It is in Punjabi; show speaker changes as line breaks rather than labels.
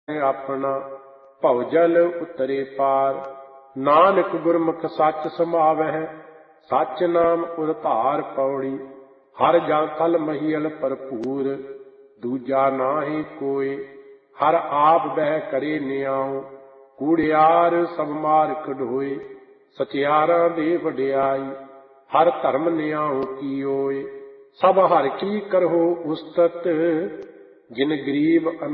ਆਪਣਾ ਭਉ ਜਲ ਉਤਰੇ ਪਾਰ। ਨਾਨਕ ਗੁਰਮੁਖ ਸੱਚ ਸਮਾਵਹਿ, ਸੱਚ ਨਾਮ ਉਰ ਧਾਰ ਪੌੜੀ। ਹਰ ਜਾਂ ਕਲ ਮਹੀਲ ਭਰਪੂਰ, ਦੂਜਾ ਨਾਹੀ ਕੋਇ। ਹਰ ਆਪ ਬਹਿ ਕਰੇ ਨਿਆਉ, ਕੂੜਿਆਰ ਸਭ ਮਾਰ ਕਢੋਏ। ਸਚਿਆਰਾਂ ਦੇ ਵਡਿਆਈ, ਹਰ ਧਰਮ ਨਿਆਉ ਕੀਓਏ। ਸਭ ਹਰ ਕੀ ਕਰਹੁ ਉਸਤਤ, ਜਿਨ ਗਰੀਬ